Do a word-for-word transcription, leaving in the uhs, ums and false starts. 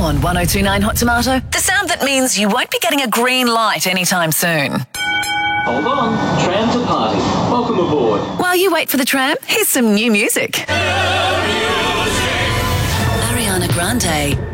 on one oh two point nine Hot Tomato, the sound that means you won't be getting a green light anytime soon. Hold on, tram to party. Welcome aboard. While you wait for the tram, here's some new music. Ariana Grande.